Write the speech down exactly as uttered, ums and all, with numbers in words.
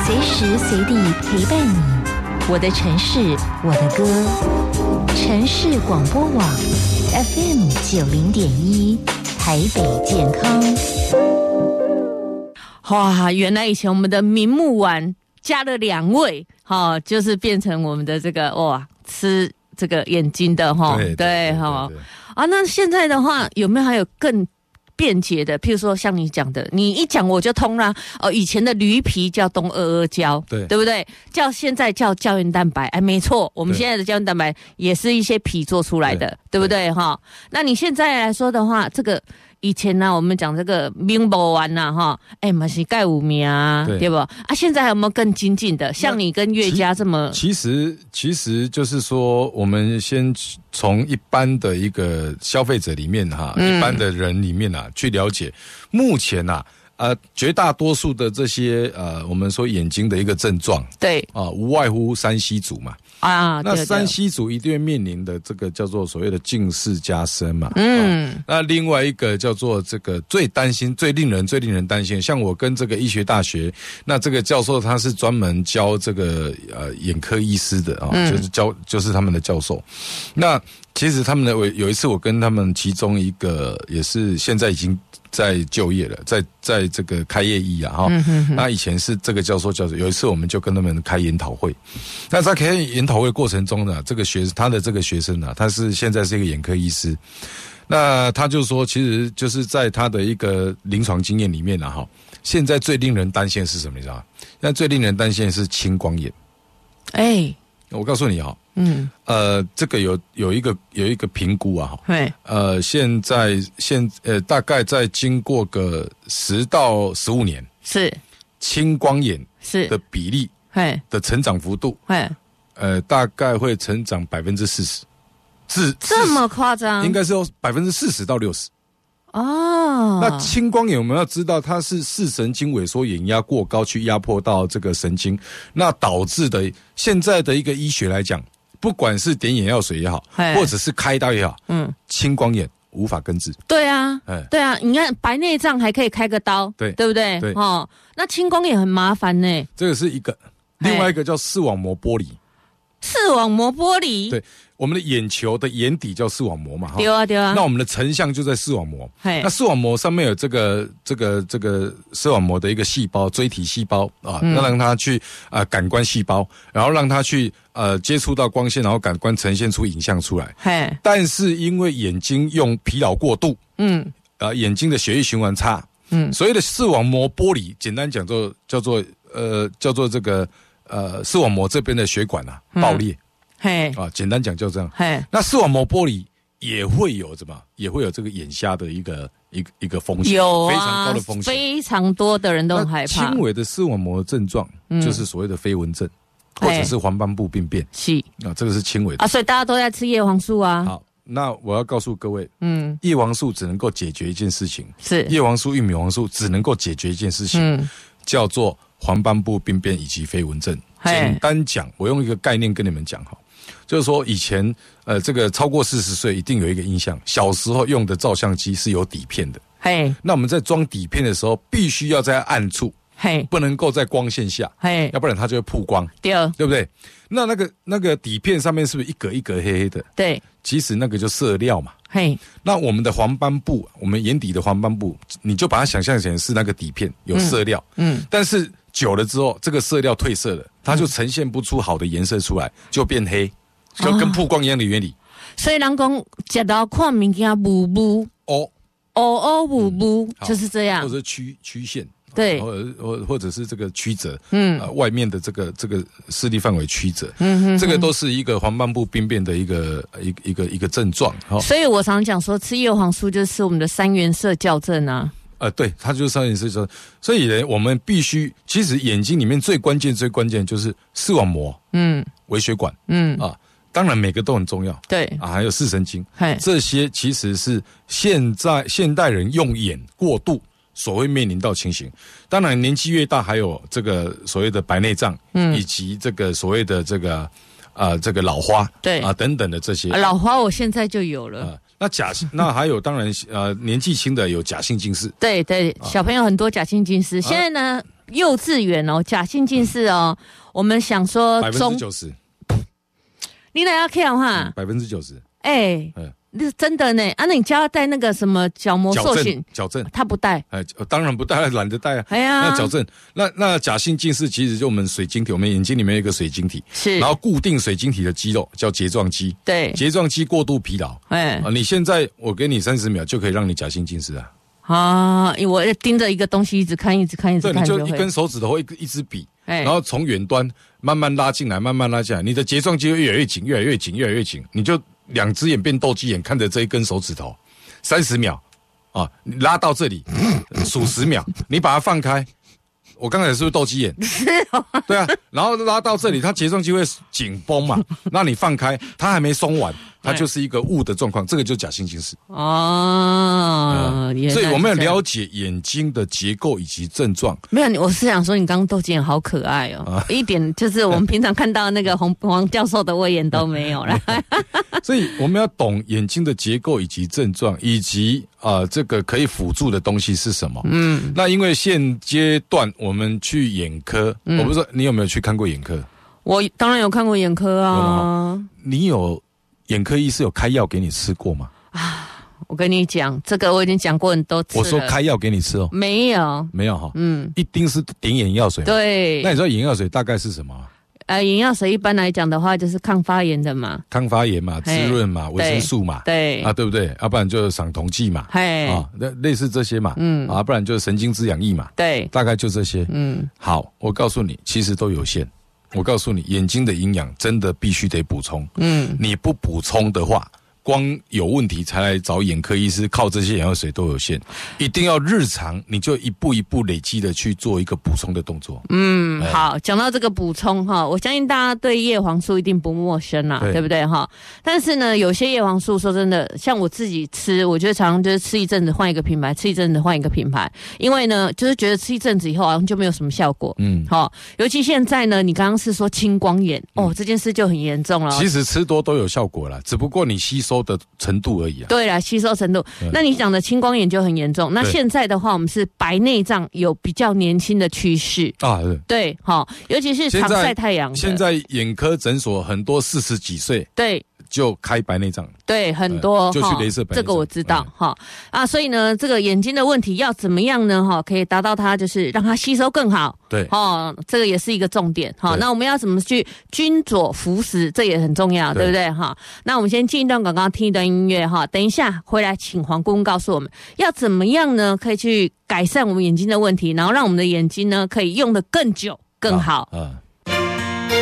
随时随地陪伴你。我的城市，我的歌。城市广播网 F M 九零点一，台北健康。 哇，原来以前我们的名目丸加了两味，哈、哦，就是变成我们的这个哇吃这个眼睛的哈， 对对哈啊。那现在的话，有没有还有更便捷的？譬如说像你讲的，你一讲我就通啦。哦，以前的驴皮叫东阿阿胶， 对对不对？叫现在叫胶原蛋白，哎，没错，我们现在的胶原蛋白也是一些皮做出来的， 对, 对不对哈？那你现在来说的话，这个。以前呢、啊，我们讲这个明目丸呐，哈，哎，嘛是钙五名啊， 对, 对不？啊，现在还有没有更精进的？像你跟岳家这么， 其实其实就是说，我们先从一般的一个消费者里面哈，嗯、一般的人里面啊，去了解目前啊，呃，绝大多数的这些呃，我们说眼睛的一个症状， 对啊，无外乎三 C 组嘛。 啊， 那三 C 组一定会面临的这个叫做所谓的近视加深嘛， 嗯、 啊，那另外一个叫做这个最担心、最令人、最令人担心，像我跟这个医学大学，那这个教授他是专门教这个呃眼科医师的啊，嗯、就是教就是他们的教授。那其实他们的我有一次我跟他们其中一个也是现在已经在就业了，在在这个开业医啊哈，嗯、哼哼那以前是这个教授教授，有一次我们就跟他们开研讨会，那在开研讨会过程中呢，这个学他的这个学生啊，他是现在是一个眼科医师，那他就说，其实就是在他的一个临床经验里面啊哈，现在最令人担心的是什么？你知道吗？现在最令人担心的是青光眼。 哎、欸， 我告诉你哈。 嗯， 呃，这个有有一个有一个评估啊， 对， 呃，现在现呃大概在经过个十到十五年， 是青光眼是的比例， 嘿的成长幅度， 嘿， 呃，大概会成长百分之四十，是这么夸张？ 应该是有百分之四十到六十。 哦， 那青光眼我们要知道，它是视神经萎缩眼压过高去压迫到这个神经，那导致的现在的一个医学来讲。不管是点眼药水也好，或者是开刀也好，嗯，青光眼无法根治。 对啊，对啊，你看白内障还可以开个刀，对，对不对？ 对， 哦，那青光眼很麻烦呢。 这个是一个，另外一个叫视网膜剥离。 视网膜剥离， 对，我们的眼球的眼底叫视网膜嘛， 对啊对啊。 那我们的成像就在视网膜，那视网膜上面有这个这个这个视网膜的一个细胞，锥体细胞啊，那、嗯、让它去啊、呃、感官细胞，然后让它去呃接触到光线，然后感官呈现出影像出来。 嘿， 但是因为眼睛用疲劳过度，嗯，啊、呃、眼睛的血液循环差，嗯，所谓的视网膜剥离，简单讲做叫做呃叫做这个。呃，视网膜这边的血管啊爆裂， 嘿、 嗯、啊，简单讲就这样。 嘿， 那视网膜剥离也会有什么？也会有这个眼瞎的一个一个一个风险， 有啊， 非常高的风险， 非常多的人都很害怕。 轻微的视网膜症状、嗯、就是所谓的飞蚊症，或者是黄斑部病变， 是啊，这个是轻微的啊，所以大家都在吃叶黄素啊。 好，那我要告诉各位， 嗯， 叶黄素只能够解决一件事情， 是叶黄素、玉米黄素只能够解决一件事情，嗯，叫做黄斑部病变以及飞蚊症。简单讲，我用一个概念跟你们讲哈，就是说以前呃，这个超过四十岁一定有一个印象，小时候用的照相机是有底片的， 嘿， 那我们在装底片的时候，必须要在暗处， 嘿， 不能够在光线下， 嘿， 要不然它就会曝光， 对， 对不对？那那个那个底片上面是不是一格一格黑黑的？ 对， 其实那个就色料嘛。 嘿， 那我们的黄斑部，我们眼底的黄斑部，你就把它想象成是那个底片有色料，嗯，嗯但是久了之后，这个色料褪色了，它就呈现不出好的颜色出来，就变黑，就跟曝光一样的原理。哦、 所以人讲吃到看物件雾雾， 哦哦哦雾雾，就是这样， 或者曲曲线。 对， 或或或者是这个曲折，嗯、呃，外面的这个这个视力范围曲折，嗯哼哼，这个都是一个黄斑部病变的一个一一个一个症状。哦、 所以我常讲说，吃叶黄素就是我们的三原色校正啊。 呃，对，它就是三原色校正。所以呢，我们必须，其实眼睛里面最关键、最关键就是视网膜，嗯，微血管，嗯啊，当然每个都很重要， 对啊，还有视神经，这些其实是现在现代人用眼过度所会面临到情形。当然年纪越大，还有这个所谓的白内障，嗯，以及这个所谓的这个啊、呃、这个老花， 对啊等等的这些。 老花我现在就有了。啊那假性，那还有当然呃年纪轻的有假性近视， 对对，小朋友很多假性近视。现在呢，幼稚园哦，假性近视哦，我们想说百分之九十， 你哪要看哈？ 百分之九十， 哎，那真的呢。啊，那你叫他戴那个什么角膜塑形， 矫正， 他不戴， 哎，当然不戴，懒得戴啊。 哎呀， 那矫正，那那假性近视其实就我们水晶体，我们眼睛里面有一个水晶体， 是， 然后固定水晶体的肌肉叫睫状肌， 对， 睫状肌过度疲劳， 哎， 啊，你现在我给你三十秒就可以让你假性近视啊。 啊，我盯着一个东西一直看，一直看，一直看就会， 对，你就一根手指头，一一支笔， 哎， 然后从远端慢慢拉进来，慢慢拉进来，你的睫状肌会越来越紧，越来越紧，越来越紧，你就两只眼变斗鸡眼，看着这一根手指头，三十秒，啊，你拉到这里，数十秒，你把它放开。我刚才是不是斗鸡眼？ 是哦， 对啊，然后拉到这里，它睫状肌会紧绷嘛，那你放开，它还没松完，它就是一个雾的状况，这个就是假性近视。 哦， 嗯、所以我们要了解眼睛的结构以及症状。 没有，我是想说，你刚刚斗鸡眼好可爱哦，啊、一点就是我们平常看到那个洪黄教授的威严都没有了。 所以我们要懂眼睛的结构以及症状，以及啊、呃、这个可以辅助的东西是什么。嗯，那因为现阶段我们去眼科，嗯、我不知道你有没有去看过眼科？ 我当然有看过眼科啊。 你有眼科医师有开药给你吃过吗？ 啊，我跟你讲，这个我已经讲过很多次了。 我说开药给你吃哦， 没有， 没有哈，嗯，一定是点眼药水。 对， 那你知道眼药水大概是什么？ 呃，眼药水一般来讲的话，就是抗发炎的嘛， 抗发炎嘛，滋润嘛，维生素嘛， 对啊，对不对？要不然就是赏瞳剂嘛，啊，那类似这些嘛，嗯，啊，不然就是神经滋养液嘛， 对， 大概就这些。 嗯， 好，我告诉你，其实都有限。我告诉你，眼睛的营养真的必须得补充。嗯，你不补充的话，光有问题才来找眼科医师，靠这些眼药水都有限。一定要日常，你就一步一步累积的去做一个补充的动作。 嗯，哎、好，讲到这个补充哈，我相信大家对叶黄素一定不陌生啦， 对, 对不对哈？但是呢，有些叶黄素说真的，像我自己吃，我觉得常常就是吃一阵子换一个品牌，吃一阵子换一个品牌，因为呢，就是觉得吃一阵子以后好像就没有什么效果。嗯，好，尤其现在呢，你刚刚是说青光眼、嗯、哦，这件事就很严重了。 其实吃多都有效果啦，只不过你吸收的程度而已啊。 对啦，吸收程度。那你讲的青光眼就很严重。那现在的话，我们是白内障有比较年轻的趋势啊。对， 对，好，尤其是常晒太阳的。 现在眼科诊所很多四十几岁， 对， 就开白内障。 对，很多、呃、 就去雷射白内障， 这个我知道哈、嗯、啊，所以呢，这个眼睛的问题要怎么样呢？哈，可以达到它就是让它吸收更好。 对， 哦，这个也是一个重点哈。那我们要怎么去均佐服食，这也很重要， 对, 对不对哈？那我们先进一段广告，听一段音乐哈。等一下回来，请黄顾问告诉我们要怎么样呢？可以去改善我们眼睛的问题，然后让我们的眼睛呢可以用得更久更好。啊。